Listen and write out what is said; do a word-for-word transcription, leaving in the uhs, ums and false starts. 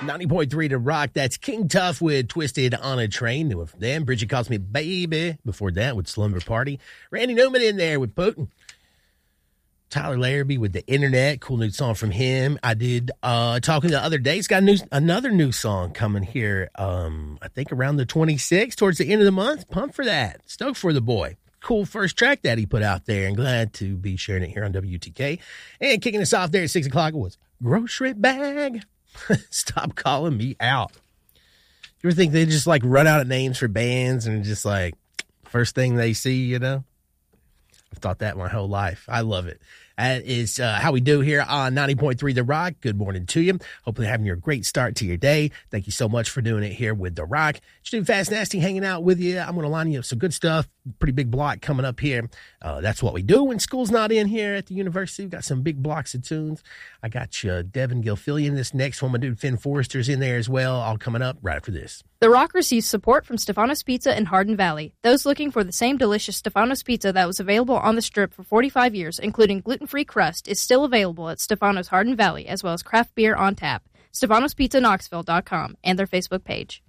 ninety point three to Rock. That's King Tuff with Twisted on a Train. Knew it from them. Bridget Calls Me Baby. Before that with Slumber Party. Randy Newman in there with Putin. Tyler Larrabee with The Internet. Cool new song from him. I did uh, talking the other day. He's got a new, another new song coming here, um, I think around the twenty-sixth, towards the end of the month. Pumped for that. Stoked for the boy. Cool first track that he put out there, and glad to be sharing it here on W T K. And kicking us off there at six o'clock was Grocery Bag. Stop calling me out. You ever think they just like run out of names for bands and just like first thing they see, you know? I've thought that my whole life. I love it. That is uh, how we do here on ninety point three The Rock. Good morning to you. Hopefully having your great start to your day. Thank you so much for doing it here with The Rock. Just doing Fast Nasty, hanging out with you. I'm going to line you up some good stuff. Pretty big block coming up here. Uh, that's what we do when school's not in here at the university. We've got some big blocks of tunes. I got you, Devin Gilfillian. This next one, my dude Finn Forrester's in there as well. All coming up right after this. The Rock receives support from Stefanos Pizza in Hardin Valley. Those looking for the same delicious Stefanos Pizza that was available on the Strip for forty-five years, including gluten-free crust, is still available at Stefanos Hardin Valley, as well as craft beer on tap. Stefanos Pizza Knoxville dot com and their Facebook page.